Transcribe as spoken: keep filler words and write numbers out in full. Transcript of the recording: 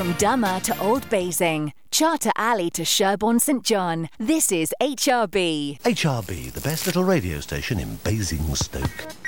From Dummer to Old Basing, Charter Alley to Sherborne St John, this is H R B. H R B, the best little radio station in Basingstoke.